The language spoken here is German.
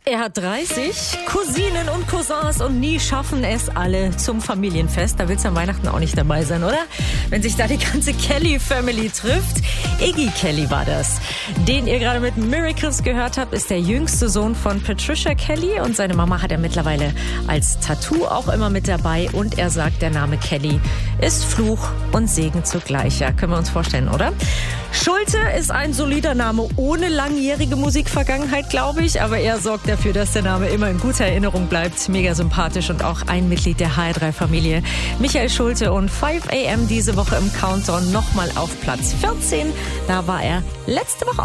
Er hat 30 Cousinen und Cousins und nie schaffen es alle zum Familienfest. Da willst du an Weihnachten auch nicht dabei sein, oder? Wenn sich da die ganze Kelly-Family trifft. Iggy Kelly war das. Den ihr gerade mit Miracles gehört habt, ist der jüngste Sohn von Patricia Kelly. Und seine Mama hat er mittlerweile als Tattoo auch immer mit dabei. Und er sagt, der Name Kelly ist Fluch und Segen zugleich. Ja, können wir uns vorstellen, oder? Schulte ist ein solider Name ohne langjährige Musikvergangenheit, glaube ich. Aber er sorgt dafür, dass der Name immer in guter Erinnerung bleibt. Mega sympathisch und auch ein Mitglied der HR3-Familie. Michael Schulte und 5 AM diese Woche im Countdown nochmal auf Platz 14. Da war er letzte Woche auch.